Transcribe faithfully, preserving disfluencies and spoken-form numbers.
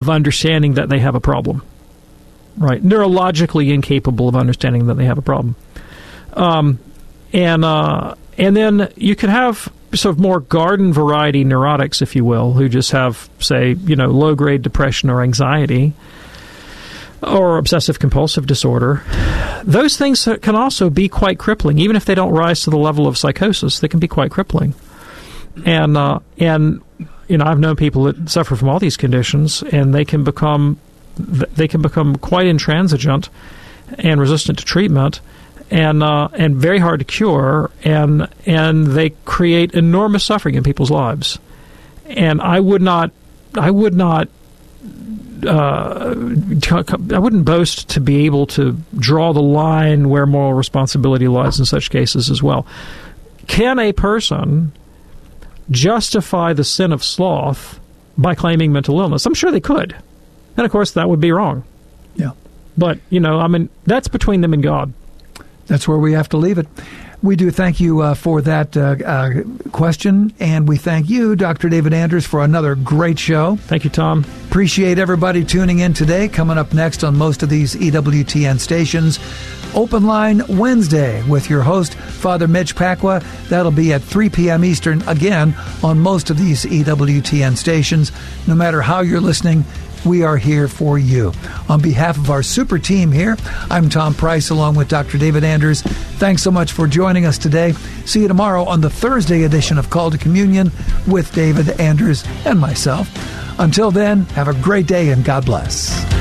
of understanding that they have a problem, right? Neurologically incapable of understanding that they have a problem. Um, and uh, and then you can have sort of more garden variety neurotics, if you will, who just have, say, you know, low-grade depression or anxiety or obsessive-compulsive disorder. Those things can also be quite crippling. Even if they don't rise to the level of psychosis, they can be quite crippling. And, uh, and you know, I've known people that suffer from all these conditions, and they can become they can become quite intransigent and resistant to treatment, and uh, and very hard to cure, and and they create enormous suffering in people's lives. And I would not, I would not, uh, I wouldn't boast to be able to draw the line where moral responsibility lies in such cases as well. Can a person justify the sin of sloth by claiming mental illness? I'm sure they could. And, of course, that would be wrong. Yeah. But, you know, I mean, that's between them and God. That's where we have to leave it. We do thank you uh, for that uh, uh, question, and we thank you, Doctor David Anders, for another great show. Thank you, Tom. Appreciate everybody tuning in today. Coming up next on most of these E W T N stations, Open Line Wednesday with your host, Father Mitch Pacwa. That'll be at three p.m. Eastern, again, on most of these E W T N stations. No matter how you're listening, we are here for you. On behalf of our super team here, I'm Tom Price along with Doctor David Anders. Thanks so much for joining us today. See you tomorrow on the Thursday edition of Call to Communion with David Anders and myself. Until then, have a great day and God bless.